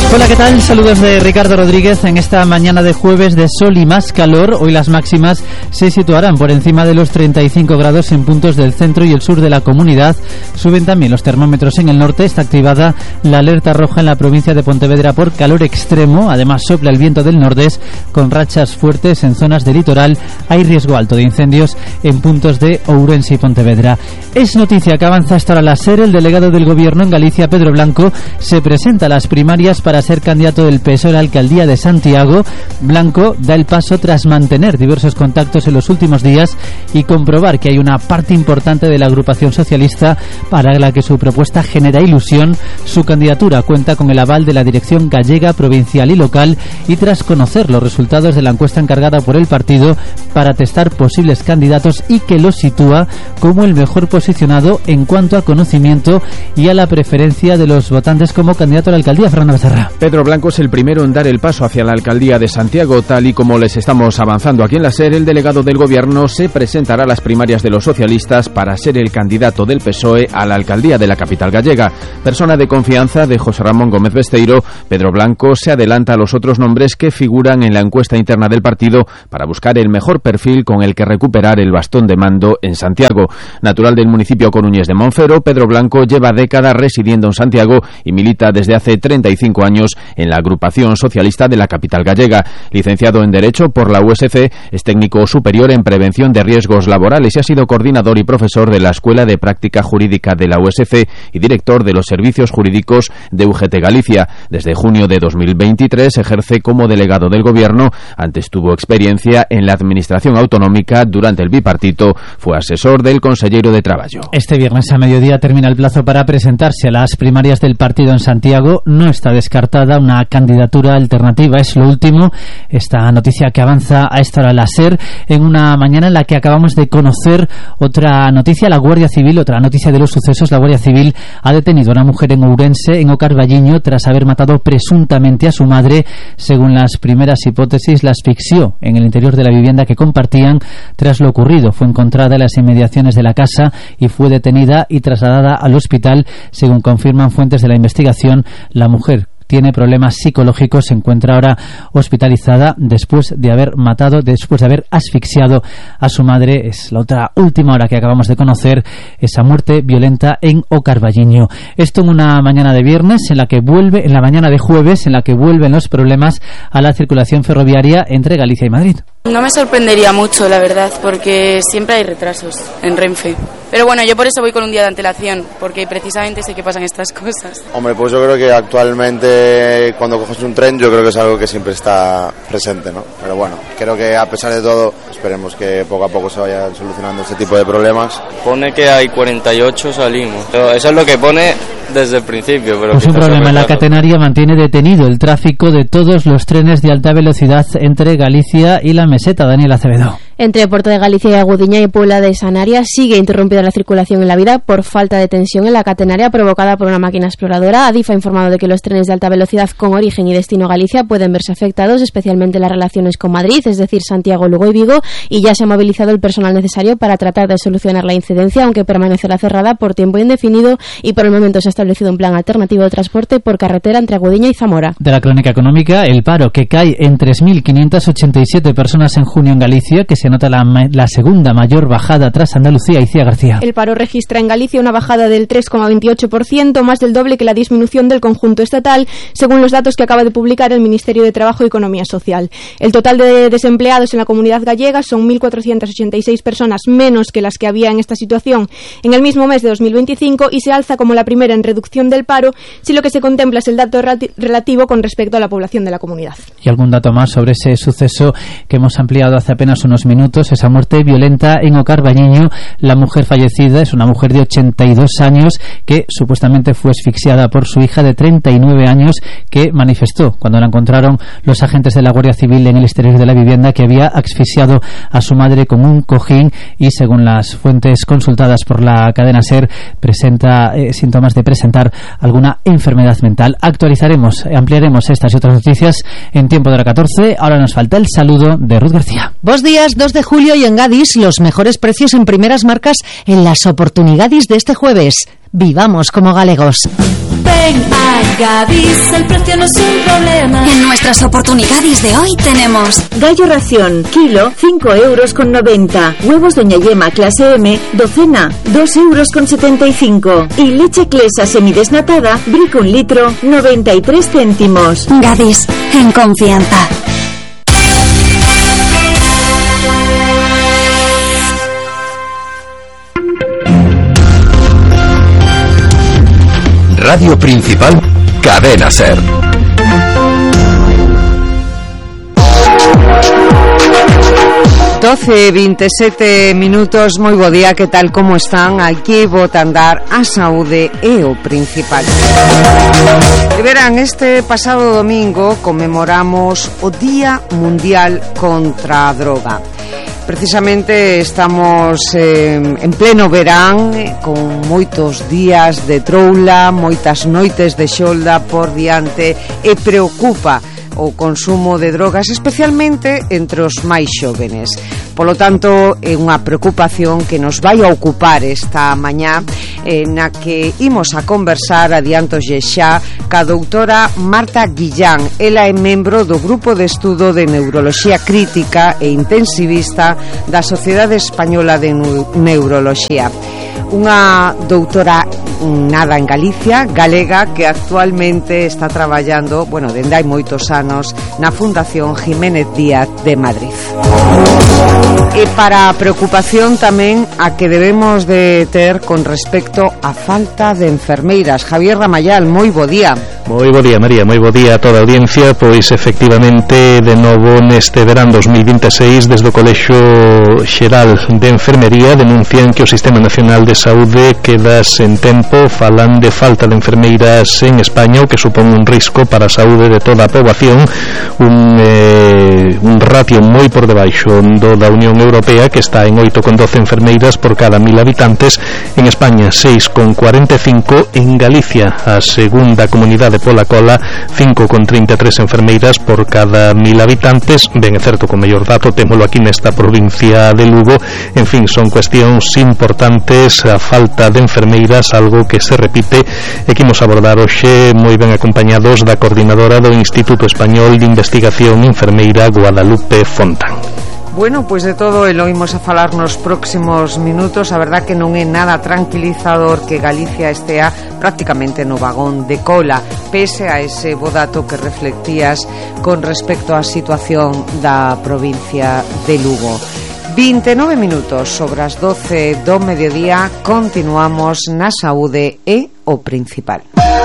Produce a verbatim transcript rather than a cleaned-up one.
Hola, ¿qué tal? Saludos de Ricardo Rodríguez en esta mañana de jueves de sol y más calor. Hoy las máximas se situarán por encima de los treinta y cinco grados en puntos del centro y el sur de la comunidad. Suben también los termómetros en el norte. Está activada la alerta roja en la provincia de Pontevedra por calor extremo. Además, sopla el viento del nordés con rachas fuertes en zonas de litoral. Hay riesgo alto de incendios en puntos de Ourense y Pontevedra. Es noticia que avanza hasta ahora la SER. El delegado del Gobierno en Galicia, Pedro Blanco, se presenta a las primarias para ser candidato del P S O E a la alcaldía de Santiago. Blanco da el paso tras mantener diversos contactos en los últimos días y comprobar que hay una parte importante de la agrupación socialista para la que su propuesta genera ilusión. Su candidatura cuenta con el aval de la dirección gallega, provincial y local, y tras conocer los resultados de la encuesta encargada por el partido para testar posibles candidatos y que lo sitúa como el mejor posicionado en cuanto a conocimiento y a la preferencia de los votantes como candidato a la alcaldía. Fernando Becerra. Pedro Blanco es el primero en dar el paso hacia la alcaldía de Santiago. Tal y como les estamos avanzando aquí en la SER, el delegado del Gobierno se presentará a las primarias de los socialistas para ser el candidato del P S O E a la alcaldía de la capital gallega. Persona de confianza de José Ramón Gómez Besteiro, Pedro Blanco se adelanta a los otros nombres que figuran en la encuesta interna del partido para buscar el mejor perfil con el que recuperar el bastón de mando en Santiago. Natural del municipio coruñés de Monfero, Pedro Blanco lleva décadas residiendo en Santiago y milita desde hace treinta y cinco años en la agrupación socialista de la capital gallega. Licenciado en Derecho por la U S C, es técnico superior en prevención de riesgos laborales y ha sido coordinador y profesor de la Escuela de Práctica Jurídica de la U S C y director de los servicios jurídicos de U G T Galicia. Desde junio de dos mil veintitrés ejerce como delegado del Gobierno. Antes tuvo experiencia en la administración autonómica. Durante el bipartito fue asesor del consellero de Traballo. Este viernes a mediodía termina el plazo para presentarse a las primarias del partido en Santiago. No está descartada una candidatura alternativa, es lo último. Esta noticia que avanza a esta hora la SER en una mañana en la que acabamos de conocer otra noticia. La Guardia Civil, otra noticia de los sucesos. La Guardia Civil ha detenido a una mujer en Ourense, en Ocarballiño, tras haber matado presuntamente a su madre. Según las primeras hipótesis, la asfixió en el interior de la vivienda que compartían. Tras lo ocurrido, fue encontrada en las inmediaciones de la casa y fue detenida y trasladada al hospital. Según confirman fuentes de la investigación, la mujer tiene problemas psicológicos, se encuentra ahora hospitalizada después de haber matado, después de haber asfixiado a su madre. Es la otra última hora que acabamos de conocer, esa muerte violenta en Ocarballiño. Esto en una mañana de viernes, en la que vuelve, en la mañana de jueves, en la que vuelven los problemas a la circulación ferroviaria entre Galicia y Madrid. No me sorprendería mucho, la verdad, porque siempre hay retrasos en Renfe. Pero bueno, yo por eso voy con un día de antelación, porque precisamente sé que pasan estas cosas. Hombre, pues yo creo que actualmente cuando coges un tren, yo creo que es algo que siempre está presente, ¿no? Pero bueno, creo que a pesar de todo, esperemos que poco a poco se vayan solucionando este tipo de problemas. Pone que hay cuarenta y ocho salimos, pero eso es lo que pone desde el principio. Pero pues un problema en la catenaria mantiene detenido el tráfico de todos los trenes de alta velocidad entre Galicia y la meseta. Daniel Acevedo. Entre Puerto de Galicia y Agudiña y Puebla de Sanabria sigue interrumpida la circulación en la vía por falta de tensión en la catenaria provocada por una máquina exploradora. Adif ha informado de que los trenes de alta velocidad con origen y destino Galicia pueden verse afectados, especialmente las relaciones con Madrid, es decir, Santiago, Lugo y Vigo, y ya se ha movilizado el personal necesario para tratar de solucionar la incidencia, aunque permanecerá cerrada por tiempo indefinido, y por el momento se ha establecido un plan alternativo de transporte por carretera entre Agudiña y Zamora. De la crónica económica, el paro que cae en tres mil quinientas ochenta y siete personas en junio en Galicia, que se nota la, la segunda mayor bajada tras Andalucía. Icía García. El paro registra en Galicia una bajada del tres coma veintiocho por ciento, más del doble que la disminución del conjunto estatal, según los datos que acaba de publicar el Ministerio de Trabajo y Economía Social. El total de desempleados en la comunidad gallega son mil cuatrocientas ochenta y seis personas menos que las que había en esta situación en el mismo mes de dos mil veinticinco y se alza como la primera en reducción del paro si lo que se contempla es el dato relativo con respecto a la población de la comunidad. Y algún dato más sobre ese suceso que hemos ampliado hace apenas unos minutos, esa muerte violenta en Ocarballiño. La mujer fallecida es una mujer de ochenta y dos años que supuestamente fue asfixiada por su hija de treinta y nueve años, que manifestó cuando la encontraron los agentes de la Guardia Civil en el exterior de la vivienda que había asfixiado a su madre con un cojín y, según las fuentes consultadas por la cadena SER, presenta eh, síntomas de presentar alguna enfermedad mental. Actualizaremos, ampliaremos estas y otras noticias en tiempo de la catorce. Ahora nos falta el saludo de Ruth García. Bos días, dos de julio y en Gadis los mejores precios en primeras marcas en las oportunidades de este jueves. Vivamos como galegos. Ven a Gadis, el precio no es un problema. En nuestras oportunidades de hoy tenemos gallo ración, kilo, cinco euros con noventa. Huevos Doña Yema clase M, docena, dos euros con setenta y cinco. Y leche Clesa semidesnatada, brick un litro, noventa y tres céntimos. Gadis, en confianza. Radio Principal, Cadena Ser. doce e veintisiete minutos, moi bo día, que tal, como están? Aquí bota andar a saúde é o principal. E verán, este pasado domingo conmemoramos o Día Mundial contra a Droga. Precisamente estamos eh, en pleno verán, eh, con moitos días de troula, moitas noites de xolda por diante, e preocupa o consumo de drogas, especialmente entre os máis xóvenes. Polo tanto, é unha preocupación que nos vai a ocupar esta mañá, eh, na que imos a conversar, adiantoslle xa, ca doutora Marta Guillán. Ela é membro do Grupo de Estudo de Neuroloxía Crítica e Intensivista da Sociedade Española de Neuroloxía. Unha doutora nada en Galicia, galega, que actualmente está traballando, bueno, dende hai moitos anos, na Fundación Jiménez Díaz de Madrid. E para a preocupación tamén a que debemos de ter con respecto á falta de enfermeiras. Javier Ramayal, moi bo día. Moi bo día, María, moi bo día a toda a audiencia. Pois efectivamente, de novo neste verán dos mil veintiséis, desde o Colexio Xeral de Enfermería denuncian que o Sistema Nacional de Saúde queda sen tempo. Falan de falta de enfermeiras en España, o que supón un risco para a saúde de toda a poboación, un, eh, un ratio moi por debaixo do da Unión Europea, que está en oito con doce enfermeiras por cada mil habitantes. En España seis con cuarenta e cinco, en Galicia, a segunda comunidade pola cola, cinco con trinta e tres enfermeiras por cada mil habitantes. Ben, é certo, con mellor dato témolo aquí nesta provincia de Lugo. En fin, son cuestións importantes, a falta de enfermeiras, algo que se repite e que imos abordar hoxe moi ben acompañados da coordinadora do Instituto Español de Investigación Enfermeira, Guadalupe Fontán. Bueno, pois de todo e lo imos a falar nos próximos minutos. A verdad que non é nada tranquilizador que Galicia estea prácticamente no vagón de cola, pese a ese bo dato que reflectías con respecto á situación da provincia de Lugo. vinte e nove minutos sobre as doce do mediodía. Continuamos na saúde e o principal.